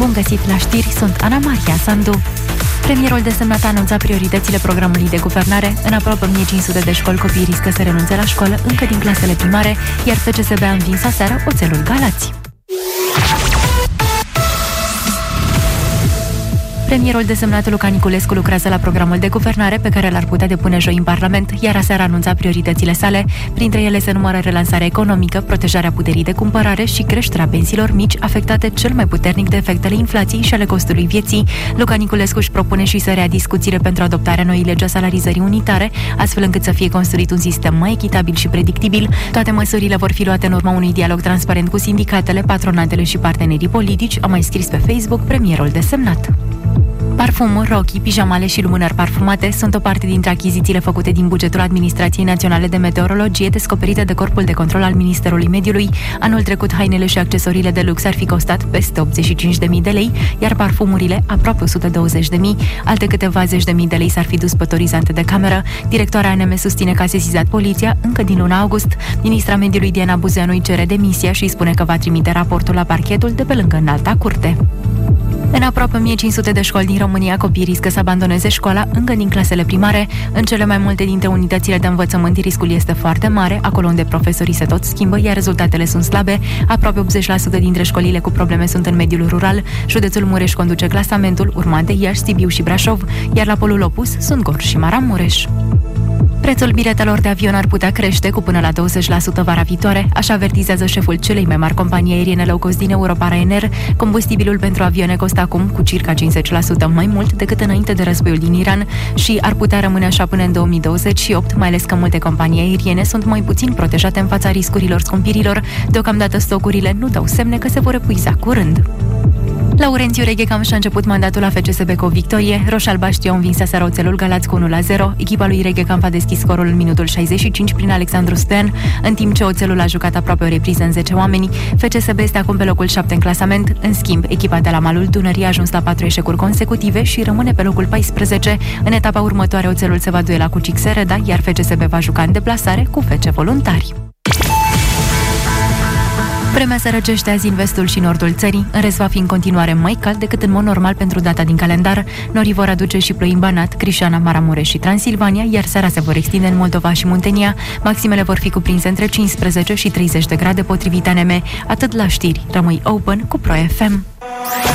Bun găsit la știri, sunt Ana Maria Sandu. Premierul desemnat a anunțat prioritățile programului de guvernare. În aproape 1500 de școli copiii riscă să renunțe la școală încă din clasele primare, iar FCSB a învins aseară Oțelul Galați. Premierul desemnat Luca Niculescu lucrează la programul de guvernare pe care l-ar putea depune joi în Parlament, iar aseară a anunțat prioritățile sale. Printre ele se numără relansarea economică, protejarea puterii de cumpărare și creșterea pensiilor mici, afectate cel mai puternic de efectele inflației și ale costului vieții. Luca Niculescu își propune și să rea discuțiile pentru adoptarea noii legi a salarizării unitare, astfel încât să fie construit un sistem mai echitabil și predictibil. Toate măsurile vor fi luate în urma unui dialog transparent cu sindicatele, patronatele și partenerii politici, a mai scris pe Facebook premierul desemnat. Parfumuri, rochii, pijamale și lumânări parfumate sunt o parte dintre achizițiile făcute din bugetul Administrației Naționale de Meteorologie, descoperite de Corpul de Control al Ministerului Mediului. Anul trecut, hainele și accesoriile de lux ar fi costat peste 85.000 de lei, iar parfumurile aproape 120.000. Alte câteva zeci de mii de lei s-ar fi dus pătorizante de cameră. Directoarea ANM susține că a sesizat poliția încă din luna august. Ministra Mediului Diana Buzeanu îi cere demisia și îi spune că va trimite raportul la parchetul de pe lângă Înalta Curte. În aproape 1500 de școli din România, copiii riscă să abandoneze școala încă din clasele primare. În cele mai multe dintre unitățile de învățământ, riscul este foarte mare, acolo unde profesorii se tot schimbă, iar rezultatele sunt slabe. Aproape 80% dintre școlile cu probleme sunt în mediul rural. Județul Mureș conduce clasamentul, urmat de Iași, Sibiu și Brașov, iar la polul opus sunt Gorj și Maramureș. Prețul biletelor de avion ar putea crește cu până la 20% vara viitoare, așa avertizează șeful celei mai mari companii aeriene low cost din Europa, Ryanair. Combustibilul pentru avioane costă acum cu circa 50% mai mult decât înainte de războiul din Iran și ar putea rămâne așa până în 2028, mai ales că multe companii aeriene sunt mai puțin protejate în fața riscurilor scumpirilor. Deocamdată stocurile nu dau semne că se vor epuiza curând. Laurențiu Reghecam și-a început mandatul la FCSB cu o victorie. Roș-albaștri au învins aseară Oțelul Galați cu 1-0. Echipa lui Reghecam a deschis scorul în minutul 65 prin Alexandru Stoian, în timp ce Oțelul a jucat aproape o repriză în 10 oameni. FCSB este acum pe locul 7 în clasament. În schimb, echipa de la malul Dunării a ajuns la 4 eșecuri consecutive și rămâne pe locul 14. În etapa următoare, Oțelul se va duela cu Cixereda, iar FCSB va juca în deplasare cu FC Voluntari. Vremea se răcește azi în vestul și nordul țării. În rest va fi în continuare mai cald decât în mod normal pentru data din calendar. Norii vor aduce și ploi în Banat, Crișana, Maramureș și Transilvania, iar seara se vor extinde în Moldova și Muntenia. Maximele vor fi cuprinse între 15 și 30 de grade potrivit ANM. Atât la știri. Rămâi open cu Pro FM.